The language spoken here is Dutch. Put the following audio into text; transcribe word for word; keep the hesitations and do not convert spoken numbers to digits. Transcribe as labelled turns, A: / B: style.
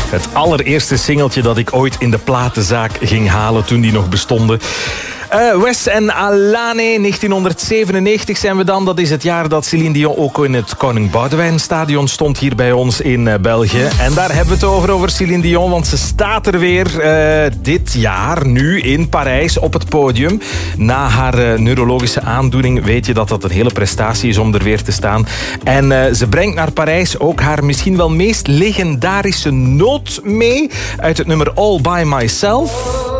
A: Het allereerste singeltje dat ik ooit in de platenzaak ging halen toen die nog bestonden. Uh, Wes en Alane, negentien zevenennegentig zijn we dan. Dat is het jaar dat Céline Dion ook in het Koning Boudewijn Stadion stond hier bij ons in uh, België. En daar hebben we het over, over Céline Dion, want ze staat er weer uh, dit jaar, nu in Parijs, op het podium. Na haar uh, neurologische aandoening weet je dat dat een hele prestatie is om er weer te staan. En uh, ze brengt naar Parijs ook haar misschien wel meest legendarische noot mee uit het nummer All By Myself.